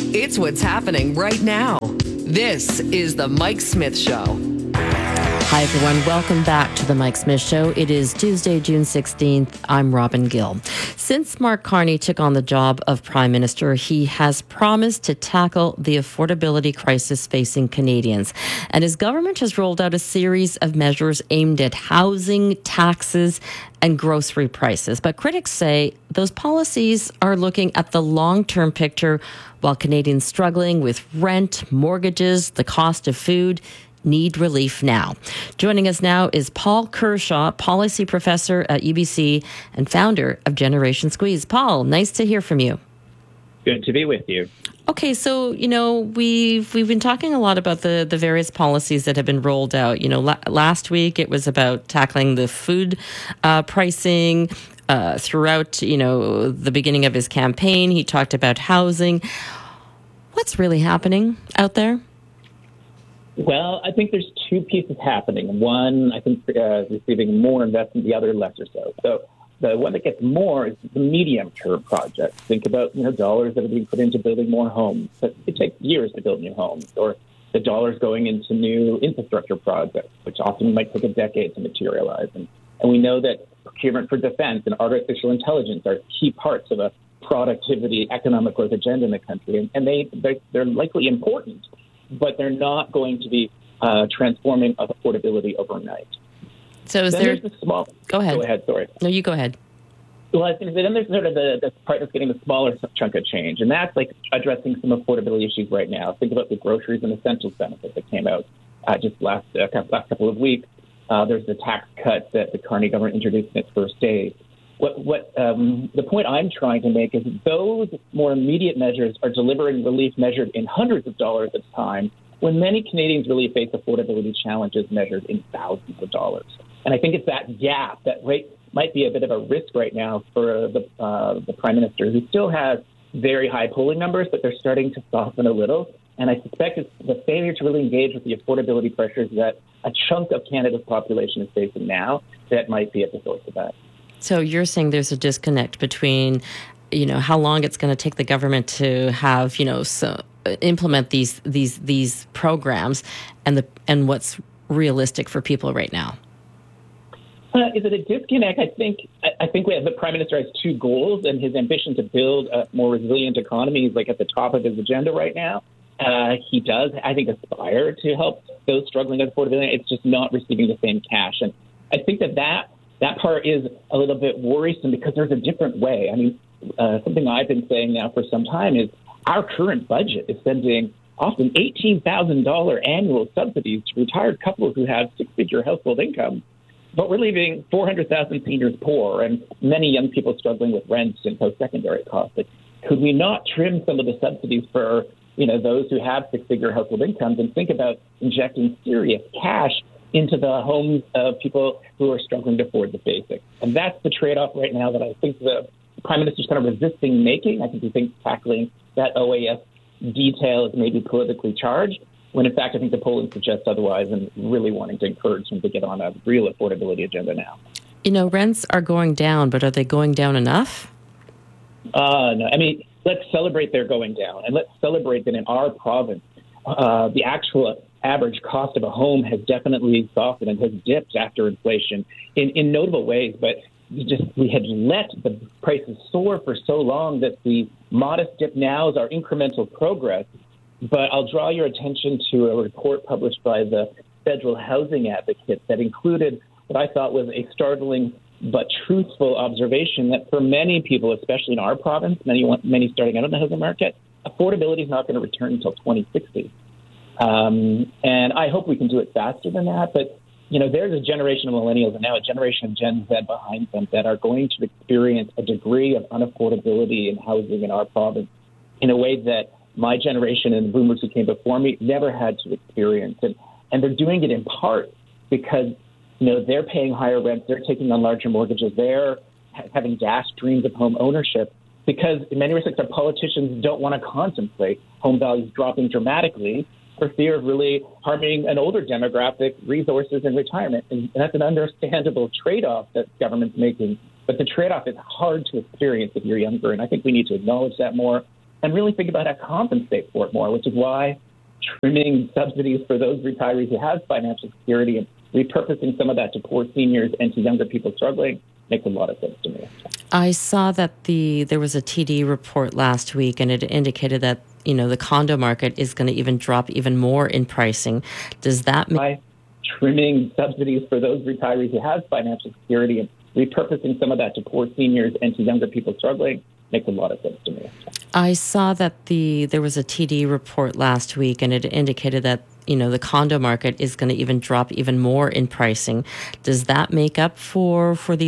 It's what's happening right now. This is The Mike Smith Show. Hi, everyone. Welcome back to The Mike Smith Show. It is Tuesday, June 16th. I'm Robin Gill. Since Mark Carney took on the job of Prime Minister, he has promised to tackle the affordability crisis facing Canadians. And his government has rolled out a series of measures aimed at housing, taxes, and grocery prices. But critics say those policies are looking at the long-term picture while Canadians struggling with rent, mortgages, the cost of food, need relief now. Joining us now is Paul Kershaw, policy professor at UBC and founder of Generation Squeeze. Paul, nice to hear from you. Good to be with you. Okay, so, we've been talking a lot about the various policies that have been rolled out. Last week it was about tackling the food pricing. Throughout, the beginning of his campaign, he talked about housing. What's really happening out there? Well, I think there's two pieces happening. One, I think, is receiving more investment, the other less or so. So the one that gets more is the medium-term projects. Think about, dollars that are being put into building more homes. But it takes years to build new homes, or the dollars going into new infrastructure projects, which often might take a decade to materialize. And we know that procurement for defense and artificial intelligence are key parts of a productivity, economic growth agenda in the country. And they're likely important, but they're not going to be transforming affordability overnight. So is then there... there's the small... Go ahead. Go ahead, sorry. No, you go ahead. Well, I think then there's sort of the part that's getting the smaller chunk of change, and that's like addressing some affordability issues right now. Think about the groceries and essentials benefit that came out just last couple of weeks. There's the tax cut that the Carney government introduced in its first day. The point I'm trying to make is that those more immediate measures are delivering relief measured in hundreds of dollars at a time, when many Canadians really face affordability challenges measured in thousands of dollars. And I think it's that gap that might be a bit of a risk right now for the Prime Minister, who still has very high polling numbers, but they're starting to soften a little. And I suspect it's the failure to really engage with the affordability pressures that a chunk of Canada's population is facing now that might be at the source of that. So you're saying there's a disconnect between, how long it's going to take the government to have, implement these programs and what's realistic for people right now. Is it a disconnect? I think the Prime Minister has two goals, and his ambition to build a more resilient economy is like at the top of his agenda right now. He does, I think, aspire to help those struggling with affordability. It's just not receiving the same cash. And I think that part is a little bit worrisome because there's a different way. I mean, something I've been saying now for some time is our current budget is sending often $18,000 annual subsidies to retired couples who have six-figure household income, but we're leaving 400,000 seniors poor and many young people struggling with rent and post-secondary costs. Like, could we not trim some of the subsidies for those who have six-figure household incomes and think about injecting serious cash into the homes of people who are struggling to afford the basics? And that's the trade-off right now that I think the Prime Minister's kind of resisting making. I think he thinks tackling that OAS detail is maybe politically charged, when in fact I think the polling suggests otherwise, and really wanting to encourage him to get on a real affordability agenda now. Rents are going down, but are they going down enough? No. I mean, let's celebrate they're going down, and let's celebrate that in our province, the actual average cost of a home has definitely softened and has dipped after inflation in notable ways. But we had let the prices soar for so long that the modest dip now is our incremental progress. But I'll draw your attention to a report published by the Federal Housing Advocate that included what I thought was a startling but truthful observation that for many people, especially in our province, many starting out in the housing market, affordability is not going to return until 2060. And I hope we can do it faster than that. But, there's a generation of millennials and now a generation of Gen Z behind them that are going to experience a degree of unaffordability in housing in our province in a way that my generation and the boomers who came before me never had to experience. And they're doing it in part because, they're paying higher rents, they're taking on larger mortgages, they're having dashed dreams of home ownership because in many respects our politicians don't want to contemplate home values dropping dramatically for fear of really harming an older demographic, resources, and retirement. And that's an understandable trade-off that government's making. But the trade-off is hard to experience if you're younger, and I think we need to acknowledge that more. and really think about how to compensate for it more, which is why trimming subsidies for those retirees who have financial security and repurposing some of that to poor seniors and to younger people struggling makes a lot of sense to me. I saw that there was a TD report last week, and it indicated that the condo market is going to even drop even more in pricing. Does that mean by trimming subsidies for those retirees who have financial security and repurposing some of that to poor seniors and to younger people struggling makes a lot of sense to me. I saw that there was a TD report last week, and it indicated that the condo market is going to even drop even more in pricing. Does that make up for these